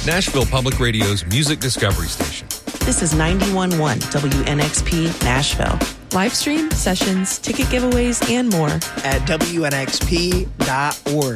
Nashville Public Radio's music discovery station. This is 91.1 WNXP Nashville. Live stream, sessions, ticket giveaways, and more at WNXP.org.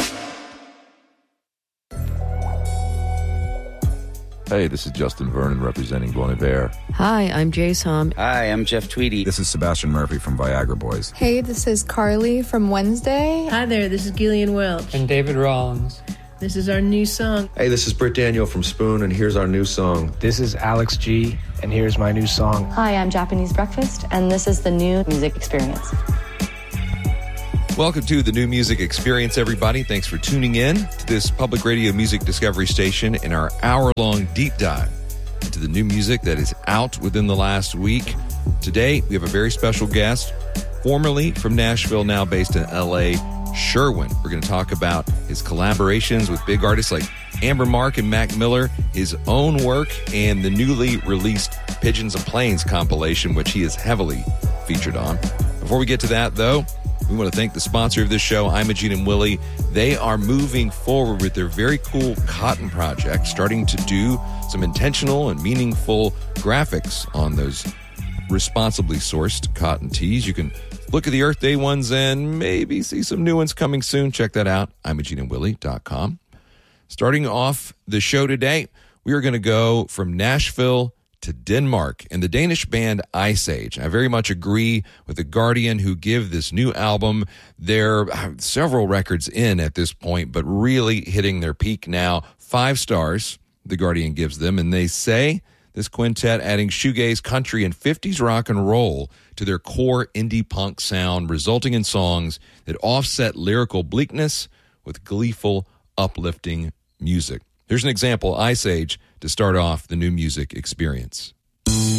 Hey, this is Justin Vernon representing Bon Iver. Hi, I'm Jace Hom. Hi, I'm Jeff Tweedy. This is Sebastian Murphy from Viagra Boys. Hey, this is Carly from Wednesday. Hi there, this is Gillian Welch. And David Rawlings. This is our new song. Hey, this is Britt Daniel from Spoon, and here's our new song. This is Alex G, and here's my new song. Hi, I'm Japanese Breakfast, and this is the new music experience. Welcome to the New Music Experience, everybody. Thanks for tuning in to this public radio music discovery station in our hour-long deep dive into the new music that is out within the last week. Today, we have a very special guest, formerly from Nashville, now based in L.A., Sherwin. We're going to talk about his collaborations with big artists like Amber Mark and Mac Miller, his own work, and the newly released Pigeons and Planes compilation, which he is heavily featured on. Before we get to that, though, we want to thank the sponsor of this show, Imogene and Willie. They are moving forward with their very cool cotton project, starting to do some intentional and meaningful graphics on those responsibly sourced cotton tees. You can look at the Earth Day ones and maybe see some new ones coming soon. Check that out, ImogeneandWillie.com. Starting off the show today, we are going to go from Nashville to Denmark and the Danish band Ice Age. I very much agree with The Guardian, who give this new album, they're several records in at this point, but really hitting their peak now. 5 stars, The Guardian gives them, and they say this quintet adding shoegaze, country, and 50s rock and roll to their core indie punk sound, resulting in songs that offset lyrical bleakness with gleeful, uplifting music. Here's an example, Ice Age, to start off the new music experience.